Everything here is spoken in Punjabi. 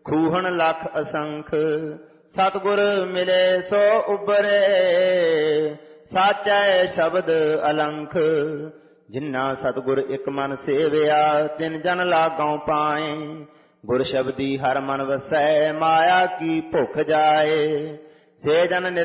ਖੂਹਣ ਲੱਖ ਅਸੰਖ। ਸਤਿਗੁਰ ਮਿਲੇ ਸੋ ਉਬਰੇ, ਸਾਚੈ ਸ਼ਬਦ ਅਲੰਖ। ਜਿਨ੍ਹਾਂ ਸਤਿਗੁਰ ਇੱਕ ਮਨ ਸੇਵਿਆ, ਤਿਨ ਜਨ ਲਾਗੋਂ ਪਾਏ। ਗੁਰ ਸ਼ਬਦੀ ਹਰ ਮਨ ਵਸੈ, ਮਾਇਆ ਕੀ ਭੁੱਖ ਜਾਏ। ਸੇ ਜਨ